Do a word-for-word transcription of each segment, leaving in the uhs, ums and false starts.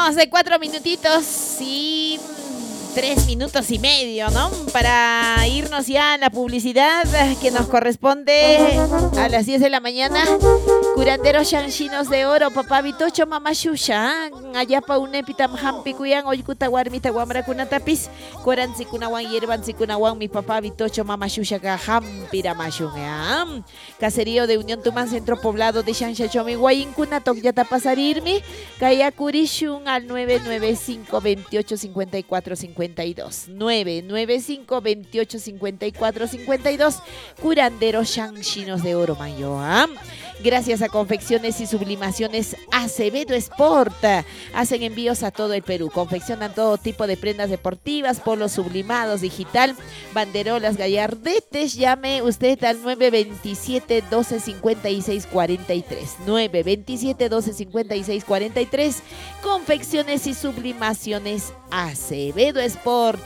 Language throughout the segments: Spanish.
Tenemos de cuatro minutitos y tres minutos y medio, ¿no? Para irnos ya a la publicidad que nos corresponde a las diez de la mañana. Curanderos Shanchinos de Oro, papá Vitocho, mamá Shusha, Ayapa Unepitam Hampi Kuyan, Oykuta Warmita Wamra Kunatapis, Kuran Sikunawan Yerban Sikunawan, mi papá Vitocho, mamá Shusha, Hampira Mashunga. Caserío de Unión Tumán, Centro Poblado de Shanshachomi, Guayincuna, Tokyata Pasarirmi, Kaya Kurishun al nueve nueve cinco, veintiocho, cincuenta y cuatro, cincuenta y dos. nueve nueve cinco, veintiocho, cincuenta y cuatro, cincuenta y dos. Curanderos Shanchinos de Oro Mayoa. Gracias a Confecciones y Sublimaciones Acevedo Sport. Hacen envíos a todo el Perú. Confeccionan todo tipo de prendas deportivas, polos sublimados, digital, banderolas, gallardetes. Llame usted al nueve veintisiete, doce, cincuenta y seis, cuarenta y tres. nueve veintisiete, doce, cincuenta y seis, cuarenta y tres. Confecciones y Sublimaciones Acevedo Sport.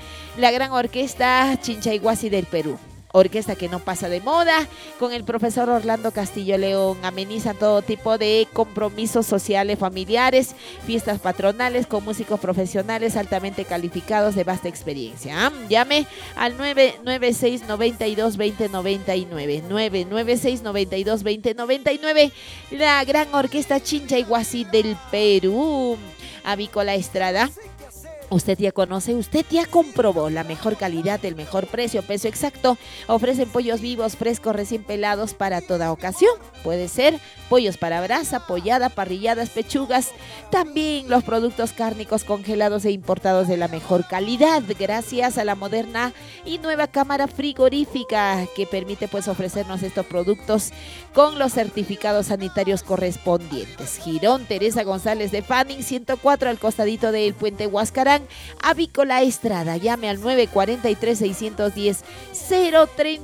La gran orquesta Chinchayhuasi del Perú. Orquesta que no pasa de moda, con el profesor Orlando Castillo León. Amenizan todo tipo de compromisos sociales, familiares, fiestas patronales con músicos profesionales altamente calificados de vasta experiencia. ¿Ah? Llame al nueve nueve seis, noventa y dos, veinte, noventa y nueve. nueve nueve seis, noventa y dos, veinte, noventa y nueve. La gran orquesta Chinchayhuasi del Perú. Avícola Estrada. Usted ya conoce, usted ya comprobó la mejor calidad, el mejor precio, peso exacto. Ofrecen pollos vivos, frescos, recién pelados para toda ocasión. Puede ser pollos para brasa, pollada, parrilladas, pechugas. También los productos cárnicos congelados e importados de la mejor calidad. Gracias a la moderna y nueva cámara frigorífica que permite pues ofrecernos estos productos con los certificados sanitarios correspondientes. Girón Teresa González de Fanning, ciento cuatro al costadito del puente Huascarán. Avícola Estrada, llame al nueve cuatro tres, seis uno cero, cero tres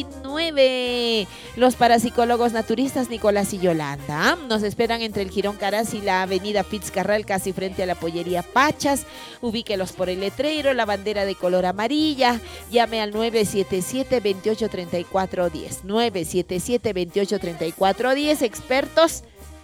nueve. Los parapsicólogos naturistas Nicolás y Yolanda nos esperan entre el Girón Caraz y la avenida Fitzcarral, casi frente a la pollería Pachas. Ubíquelos por el letrero, la bandera de color amarilla. Llame al nueve siete siete, veintiocho, treinta y cuatro, diez. nueve siete siete, veintiocho, treinta y cuatro, diez. Expertos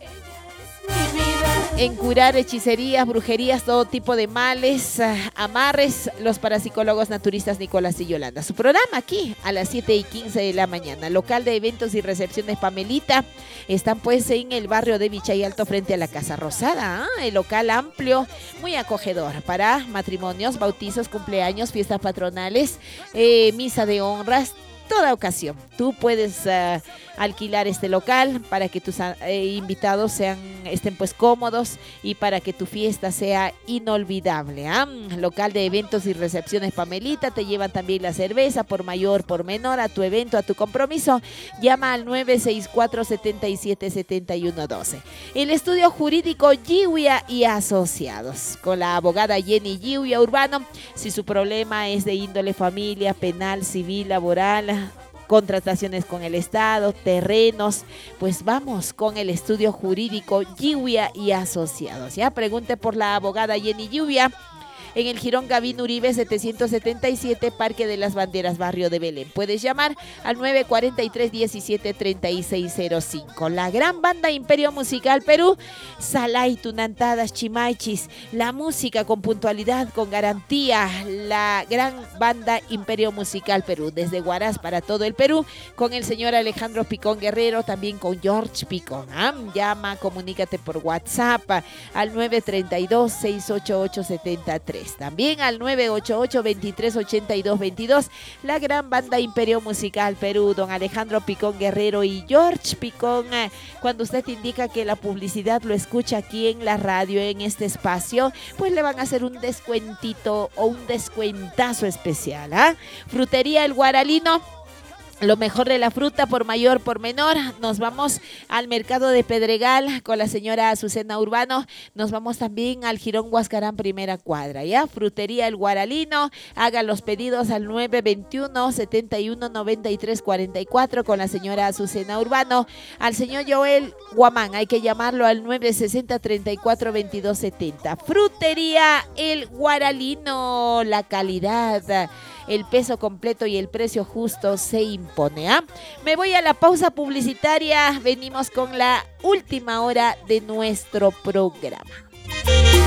en curar hechicerías, brujerías, todo tipo de males, amarres, los parapsicólogos naturistas Nicolás y Yolanda. Su programa aquí a las siete y quince de la mañana. Local de eventos y recepciones Pamelita. Están pues en el barrio de Vichay Alto frente a la Casa Rosada. ¿eh? El local amplio, muy acogedor para matrimonios, bautizos, cumpleaños, fiestas patronales, eh, misa de honras. Toda ocasión. Tú puedes uh, alquilar este local para que tus uh, invitados sean, estén pues cómodos y para que tu fiesta sea inolvidable. ¿eh? Local de eventos y recepciones Pamelita. Te llevan también la cerveza por mayor, por menor, a tu evento, a tu compromiso. Llama al nueve seis cuatro, siete siete, siete uno uno dos. El estudio jurídico Yiwia y Asociados. Con la abogada Jenny Yiwia Urbano. Si su problema es de índole familia, penal, civil, laboral, contrataciones con el Estado, terrenos, pues vamos con el estudio jurídico Yiwia y Asociados. Ya pregunte por la abogada Jenny Yiwia en el Girón Gavín Uribe setecientos setenta y siete, Parque de las Banderas, barrio de Belén. Puedes llamar al nueve cuatro tres, diecisiete, treinta y seis cero cinco. La gran banda Imperio Musical Perú, Salay, Tunantadas, Chimaichis, la música con puntualidad, con garantía. La gran banda Imperio Musical Perú, desde Huaraz para todo el Perú, con el señor Alejandro Picón Guerrero, también con George Picón. ¿ah? Llama, comunícate por WhatsApp al nueve tres dos, seis ocho ocho, siete tres. También al nueve ocho ocho, veintitrés, ochenta y dos, veintidós. La gran banda Imperio Musical Perú, don Alejandro Picón Guerrero y George Picón. Cuando usted indica que la publicidad lo escucha aquí en la radio, en este espacio, pues le van a hacer un descuentito o un descuentazo especial. ¿eh? Frutería El Guaralino. Lo mejor de la fruta, por mayor, por menor. Nos vamos al mercado de Pedregal con la señora Azucena Urbano. Nos vamos también al Girón Huascarán, primera cuadra, ¿ya? Frutería El Guaralino. Haga los pedidos al nueve veintiuno, setenta y uno, noventa y tres, cuarenta y cuatro con la señora Azucena Urbano. Al señor Joel Guamán, hay que llamarlo al nueve sesenta, treinta y cuatro, veintidós, setenta. Frutería El Guaralino. La calidad, el peso completo y el precio justo se impone. ¿eh? Me voy a la pausa publicitaria. Venimos con la última hora de nuestro programa.